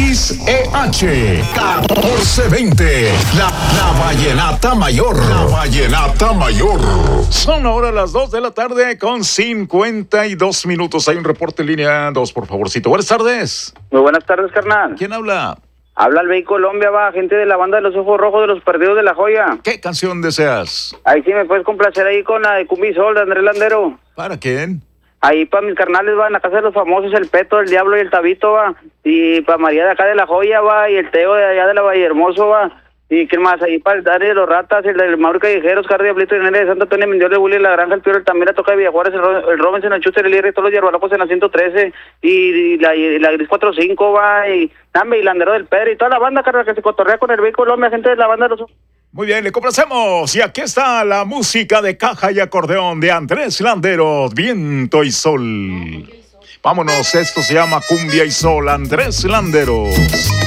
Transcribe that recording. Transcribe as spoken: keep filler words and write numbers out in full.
X E H catorce veinte. La, la Vallenata Mayor. La Vallenata Mayor. Son ahora las dos de la tarde con cincuenta y dos minutos. Hay un reporte en línea dos, por favorcito. Buenas tardes. Muy buenas tardes, carnal. ¿Quién habla? Habla el Bey Colombia, va, gente de la banda de los Ojos Rojos de los Perdidos de la Joya. ¿Qué canción deseas? Ahí sí me puedes complacer ahí con la de Cumbia y Sol de Andrés Landero. ¿Para quién? Ahí para mis carnales, va, en la casa de los famosos, el Peto, el Diablo y el Tabito, va. Y para María de acá de la Joya, va, y el Teo de allá de la Valle Hermoso, va. Y qué más, ahí para el Dani de los Ratas, el del Mauro Callejeros, Oscar Diablito, el Nene de Santo Antonio, Mendiol de Willy, la Granja, el Piero, el Tamira, Toca de Villajuárez, el, Ro el Robinson, el Chuster, el Irri, todos los Yerbalapos en la ciento trece, y, y la, y la Gris cuatro cinco, va, y Nambe, y Landero del Pedro, y toda la banda, carnal, que se cotorrea con el Bey Colombia, gente de la banda de los... Muy bien, le complacemos. Y aquí está la música de caja y acordeón de Andrés Landeros, Viento y Sol. Vámonos, esto se llama Cumbia y Sol, Andrés Landeros.